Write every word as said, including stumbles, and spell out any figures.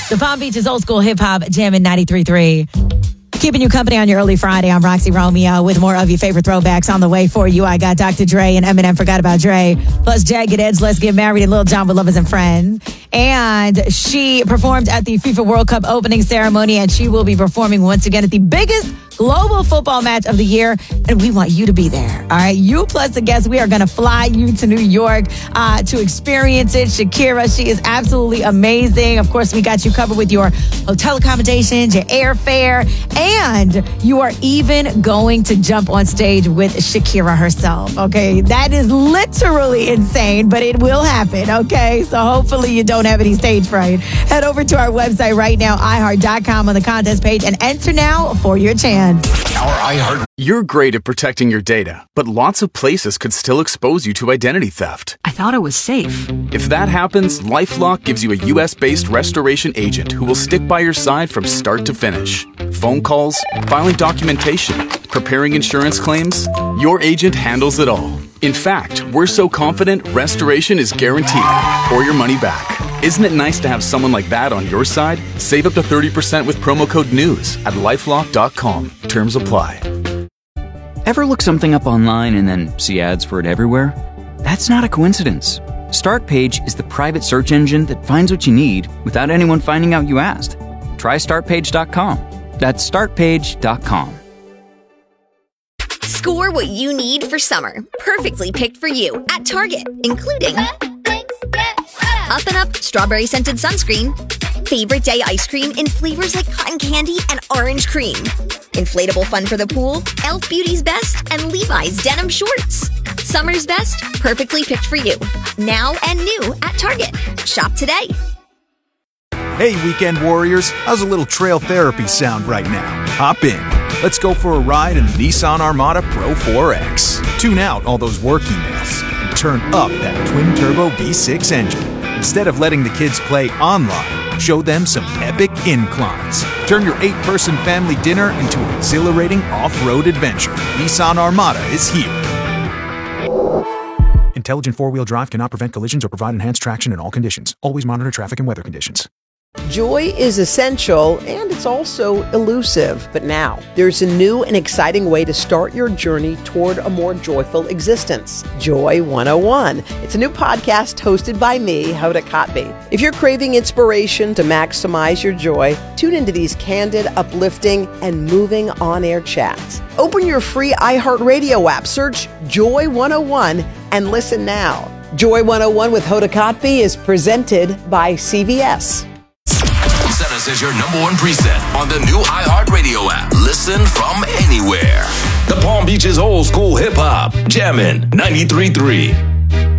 The Palm Beach's old school hip hop jamming ninety-three point three. Keeping you company on your early Friday. I'm Roxy Romeo with more of your favorite throwbacks on the way for you. I got Doctor Dre and Eminem Forgot About Dre. Plus Jagged Edge, Let's Get Married, and Lil Jon with Lovers and Friends. And she performed at the FIFA World Cup opening ceremony, and she will be performing once again at the biggest global football match of the year, and we want you to be there. All right, you plus the guests, we are going to fly you to New York uh, to experience it. Shakira, she is absolutely amazing. Of course, we got you covered with your hotel accommodations, your airfare, and you are even going to jump on stage with Shakira herself. Okay, that is literally insane, but it will happen. Okay, so hopefully you don't have any stage fright. Head over to our website right now, i heart dot com, on the contest page, and enter now for your chance. Our iHeart. You're great at protecting your data, but lots of places could still expose you to identity theft. I thought it was safe. If that happens, LifeLock gives you a U S-based restoration agent who will stick by your side from start to finish. Phone calls, filing documentation, preparing insurance claims, your agent handles it all. In fact, we're so confident restoration is guaranteed or your money back. Isn't it nice to have someone like that on your side? Save up to thirty percent with promo code NEWS at lifelock dot com. Terms apply. Ever look something up online and then see ads for it everywhere? That's not a coincidence. Startpage is the private search engine that finds what you need without anyone finding out you asked. Try start page dot com. That's start page dot com. Score what you need for summer. Perfectly picked for you at Target, including Up and Up Strawberry Scented Sunscreen, Favorite Day Ice Cream in flavors like cotton candy and orange cream, Inflatable Fun for the Pool, e l f Beauty's Best, and Levi's Denim Shorts. Summer's best, perfectly picked for you. Now and new at Target. Shop today. Hey, weekend warriors, how's a little trail therapy sound right now? Hop in. Let's go for a ride in the Nissan Armada Pro four X. Tune out all those work emails and turn up that twin-turbo V six engine. Instead of letting the kids play online, show them some epic inclines. Turn your eight-person family dinner into an exhilarating off-road adventure. Nissan Armada is here. Intelligent four-wheel drive cannot prevent collisions or provide enhanced traction in all conditions. Always monitor traffic and weather conditions. Joy is essential, and it's also elusive. But now, there's a new and exciting way to start your journey toward a more joyful existence. Joy one oh one. It's a new podcast hosted by me, Hoda Kotb. If you're craving inspiration to maximize your joy, tune into these candid, uplifting, and moving on-air chats. Open your free iHeartRadio app, search Joy one oh one, and listen now. Joy one oh one with Hoda Kotb is presented by C V S. Set us as your number one preset on the new iHeartRadio app. Listen from anywhere. The Palm Beach's old school hip hop, Jammin' ninety-three point three.